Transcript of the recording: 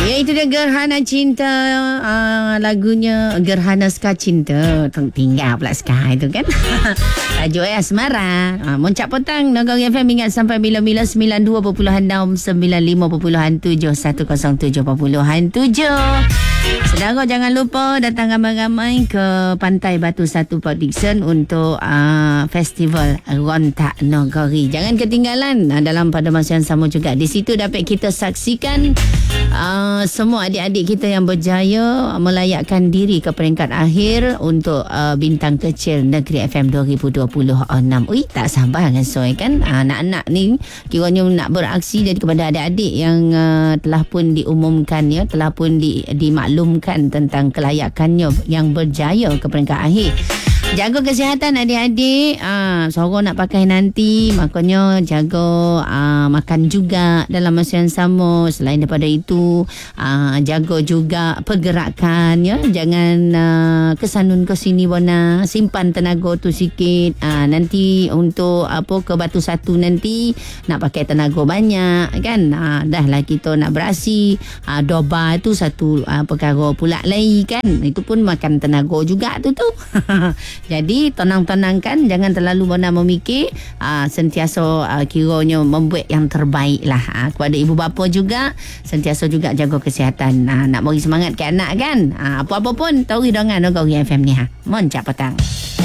Ya, itu dia Gerhana Cinta. Lagunya Gerhana Ska Cinta. Tinggal pula Ska itu kan. Tajuk Asmara. Moncak petang Nagari FM ingat sampai bila-bila 92.6 95.7 107.7. Saudara, jangan lupa datang ramai-ramai ke Pantai Batu Satu Port Dickson untuk festival Rontak Nagari. Jangan ketinggalan dalam pada masa yang sama juga. Di situ dapat kita saksikan semua adik-adik kita yang berjaya melayakkan diri ke peringkat akhir untuk bintang kecil Negeri FM 2026. Ui, tak sabar rasoi kan. Anak-anak ni kiranya nak beraksi jadi kepada adik-adik yang telah pun diumumkan, ya, telah pun dimaklumkan tentang kelayakannya yang berjaya ke peringkat akhir. Jaga kesihatan adik-adik. Sorang nak pakai nanti, makanya jaga makan juga dalam masa yang sama. Selain daripada itu, jaga juga pergerakan, ya. Jangan kesanun ke sini bona. Simpan tenaga tu sikit. Nanti untuk ke Batu Satu nanti nak pakai tenaga banyak kan. Dah lah kita nak beraksi. Doba tu satu perkara pula lagi kan. Itu pun makan tenaga juga tu. Jadi tenang-tenangkan, jangan terlalu banyak memikir, sentiasa kiranya membuat yang terbaik lah. Kepada ibu bapa juga sentiasa juga jaga kesihatan. Nak bagi semangat ke anak kan. Apa-apa pun tahu hidangan Nagari FM ni. Moncak petang.